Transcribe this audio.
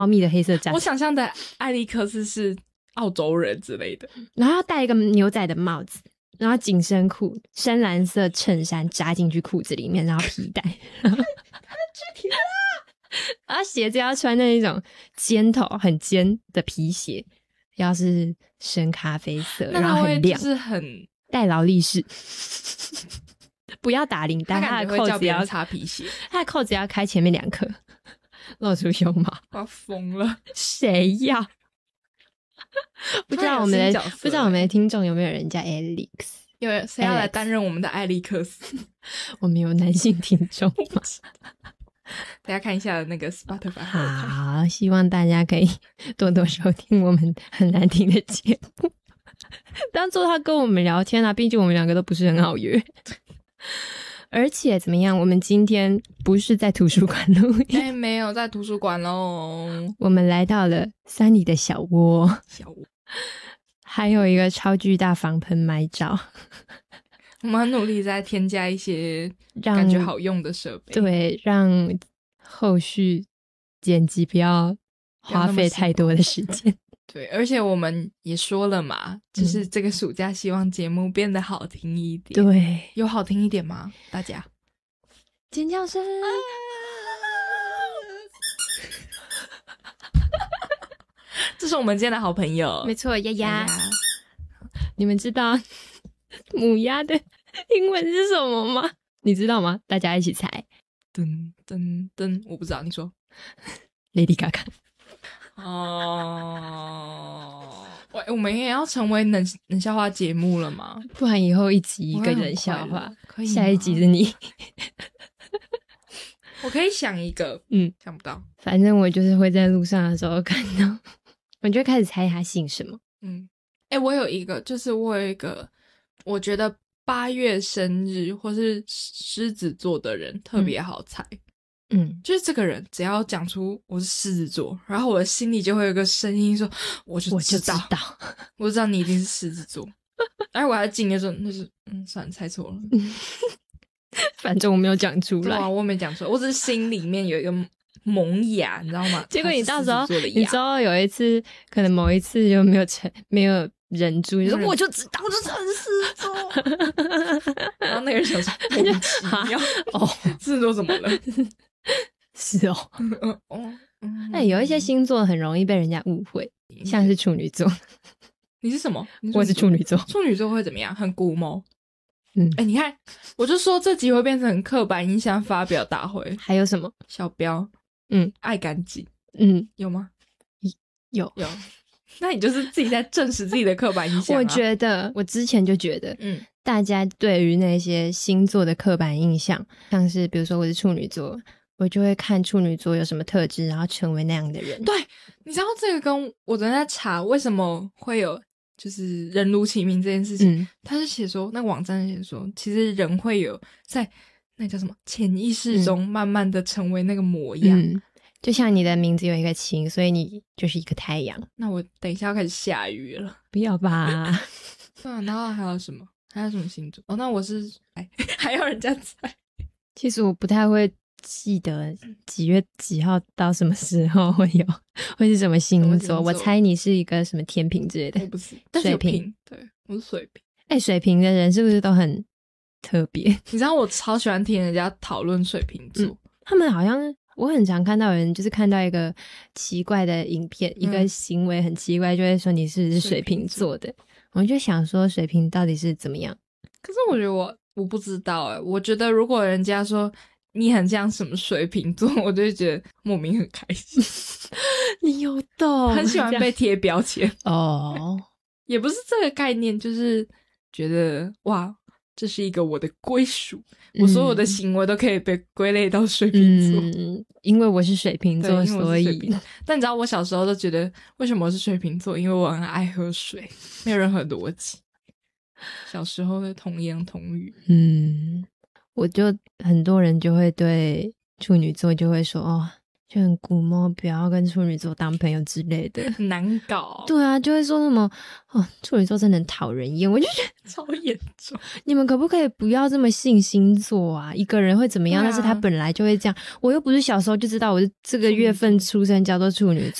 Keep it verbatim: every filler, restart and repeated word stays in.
茂密的黑色战我想象的艾利克斯是澳洲人之类的， 然后要戴一个牛仔的帽子，然后紧身裤，深蓝色衬衫扎进去裤子里面，然后皮带，然后具体了，然后鞋子要穿那一种尖头很尖的皮鞋，要是深咖啡色， 那然后很亮， 就是很带劳力士。不要打领带，他的扣子要擦皮鞋， 他的扣子要开前面两颗，露出胸毛。 我要疯了， 谁要？不知道我们的不知道我们的听众有没有人叫 Alex？ 有谁要来担任我们的艾利克斯？ 我们有男性听众吗？ 大家看一下那个 Spotify。 好，希望大家可以多多收听我们很难听的节目，当做他跟我们聊天啊，毕竟我们两个都不是很好约。而且怎么样，我们今天不是在图书馆录音， 哎，没有在图书馆咯， 我们来到了三里的小窝， 小窝还有一个超巨大防喷麦罩。 我们很努力在添加一些感觉好用的设备， 对，让后续剪辑不要花费太多的时间。 对，而且我们也说了嘛，就是这个暑假希望节目变得好听一点。 对， 有好听一点吗？大家尖叫声！啊、 这是我们今天的好朋友， 没错，丫丫。你们知道母鸭的英文是什么吗？你知道吗？大家一起猜。 噔噔噔，我不知道，你说。 Lady Gaga。 哦，喂，我们也要成为冷冷笑话节目了吗？ 不然以后一集一个冷笑话， 可以， 下一集是你。 我可以想一个，嗯，想不到。 反正我就是会在路上的时候看到，我就开始猜他姓什么。 嗯，哎、欸，我有一个，就是我有一个，我觉得八月生日或是狮子座的人特别好猜。嗯嗯， 就是这个人只要讲出我是狮子座，然后我的心里就会有一个声音说我就知道， 我就知道， 我就知道你一定是狮子座。而我还静的说那是嗯，算了，猜错了。 反正我没有讲出来。 对啊，我没讲出来，我只是心里面有一个萌芽，你知道吗？ 结果你到时候，你知道有一次，可能某一次就没有成，没有忍住，你说我就知道，我就真是狮子座。 然后那个人想说，莫名其妙哦，狮子座怎么了？ 是哦，哦，哎，有一些星座很容易被人家误会，像是处女座。 你是什么？ 我是处女座。 处女座会怎么样？很古毛。 嗯， 哎、欸，你看，我就说这集会变成刻板印象发表大会。 还有什么？ 小标， 嗯， 爱干净， 嗯， 有吗？ 有有。那你就是自己在证实自己的刻板印象、啊。 我觉得，我之前就觉得， 嗯， 大家对于那些星座的刻板印象，像是比如说我是处女座，我就会看处女座有什么特质，然后成为那样的人。 对，你知道这个跟我昨天在查为什么会有就是人如其名这件事情，嗯、他是写说那个网站写说，其实人会有在那叫什么潜意识中慢慢的成为那个模样。 嗯嗯，就像你的名字有一个晴，所以你就是一个太阳。 那我等一下要开始下雨了， 不要吧？ 对啊，然后还有什么？还有什么星座？哦，那我是哎，还要人家猜。 其实我不太会记得几月几号到什么时候会有会是什么星座。星座我猜你是一个什么天秤之类的。 我不是，但是水瓶。对，我是水瓶。 哎、欸，水瓶的人是不是都很特别？ 你知道我超喜欢听人家讨论水瓶座、嗯， 他们好像。我很常看到有人就是看到一个奇怪的影片、嗯、一个行为很奇怪，就会说你是不是水瓶座的。我就想说水瓶到底是怎么样。 可是我觉得我我不知道诶，我觉得如果人家说你很像什么水瓶座，我就会觉得莫名很开心。 你有懂， 很喜欢被贴标签哦。 也不是这个概念，就是觉得哇这是一个我的归属、嗯、我所有的行为都可以被归类到水瓶座、 嗯、因为我是水瓶座，所以但你知道我小时候都觉得为什么我是水瓶座，因为我很爱喝水，没有任何逻辑。小时候的童言童语。 嗯，我就很多人就会对处女座就会说哦， 就很古摸，不要跟处女座当朋友之类的， 难搞。 对啊，就会说什么哦，处女座真的很讨人厌，我就觉得超严重。 你们可不可以不要这么信星座啊？一个人会怎么样？但是他本来就会这样。我又不是小时候就知道我是这个月份出生叫做处女